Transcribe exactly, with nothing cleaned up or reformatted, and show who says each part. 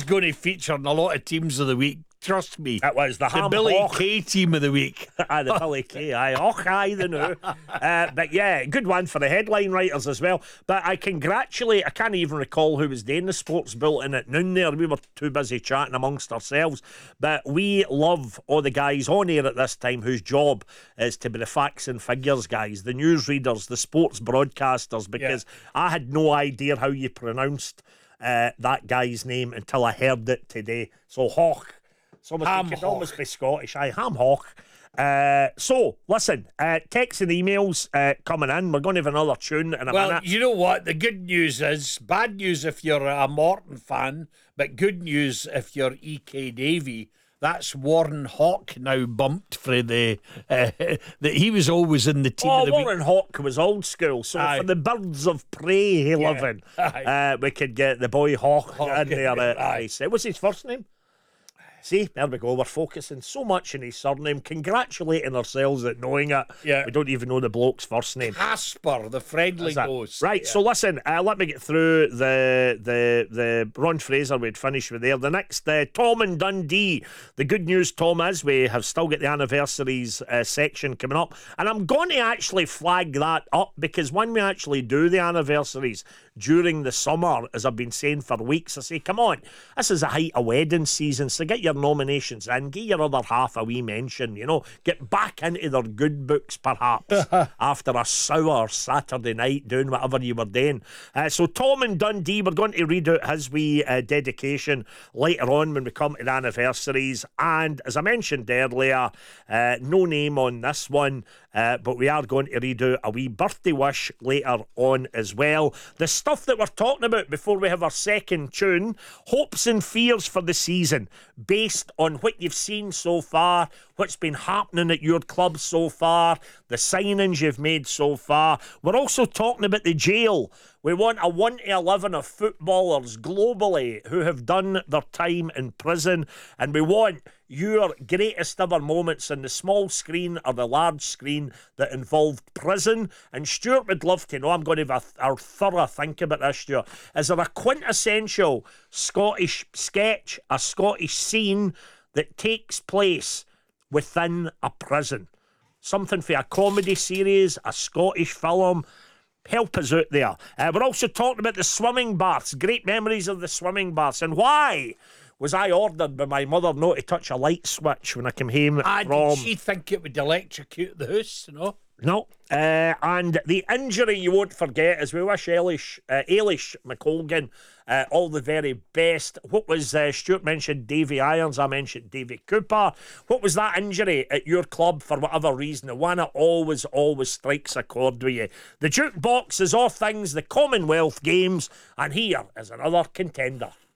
Speaker 1: going to feature in a lot of teams of the week. Trust me.
Speaker 2: It was the,
Speaker 1: the
Speaker 2: Ham
Speaker 1: Billy
Speaker 2: Hawk.
Speaker 1: K team of the week.
Speaker 2: Aye, the Billy K. Aye, och, aye, the new. Uh, but yeah, good one for the headline writers as well. But I congratulate, I can't even recall who was doing the sports bulletin at noon there. We were too busy chatting amongst ourselves. But we love all the guys on air at this time whose job is to be the facts and figures guys, the newsreaders, the sports broadcasters, because yeah. I had no idea how you pronounced uh, that guy's name until I heard it today. So, Hawk. So it could almost be Scottish. Aye, Ham Hawk. Uh, so, listen, uh, texts and emails uh, coming in. We're going to have another tune in a
Speaker 1: well,
Speaker 2: minute.
Speaker 1: Well, you know what? The good news is, bad news if you're a Morton fan, but good news if you're E K Davy. That's Warren Hawk now bumped for the... Uh, that he was always in the team
Speaker 2: oh,
Speaker 1: of the
Speaker 2: Warren
Speaker 1: week.
Speaker 2: Hawk was old school, so
Speaker 1: Aye.
Speaker 2: for the birds of prey he
Speaker 1: Yeah.
Speaker 2: living, uh, we could get the boy Hawk,
Speaker 1: Hawk
Speaker 2: in there.
Speaker 1: in there,
Speaker 2: Uh,
Speaker 1: aye.
Speaker 2: aye. What's his first name? See, there we go. We're focusing so much on his surname, congratulating ourselves at knowing it.
Speaker 1: Yeah.
Speaker 2: We don't even know the bloke's first name.
Speaker 1: Casper, the friendly
Speaker 2: Is that-
Speaker 1: ghost.
Speaker 2: Right,
Speaker 1: Yeah.
Speaker 2: so listen, uh, let me get through the the the Ron Fraser we'd finished with there. The next, uh, Tom and Dundee. The good news, Tom, is we have still got the anniversaries uh, section coming up. And I'm going to actually flag that up because when we actually do the anniversaries during the summer, as I've been saying for weeks, I say, come on, this is the height of wedding season, so get your nominations in, get your other half a wee mention, you know, get back into their good books perhaps after a sour Saturday night doing whatever you were doing. Uh, so Tom and Dundee, we're going to read out his wee uh, dedication later on when we come to the anniversaries, and as I mentioned earlier, uh, no name on this one, uh, but we are going to read out a wee birthday wish later on as well. The stuff that we're talking about before we have our second tune, hopes and fears for the season based on what you've seen so far, what's been happening at your club so far, the signings you've made so far. We're also talking about the jail. We want a one to eleven of footballers globally who have done their time in prison, and we want your greatest ever moments on the small screen or the large screen that involved prison. And Stuart would love to know, I'm going to have a, a thorough think about this, Stuart. Is there a quintessential Scottish sketch, a Scottish scene that takes place within a prison? Something for a comedy series, a Scottish film. Help us out there. Uh, we're also talking about the swimming baths, great memories of the swimming baths, and why was I ordered by my mother not to touch a light switch when I came home
Speaker 1: Ah,
Speaker 2: from...
Speaker 1: did she think it would electrocute the house, you know?
Speaker 2: No. Uh, and the injury you won't forget is we wish Eilish, uh, Eilish McColgan uh, all the very best. What was, uh, Stuart mentioned Davy Irons, I mentioned Davy Cooper. What was that injury at your club for whatever reason? The one that always, always strikes a chord with you. The jukebox is all things the Commonwealth Games, and here is another contender.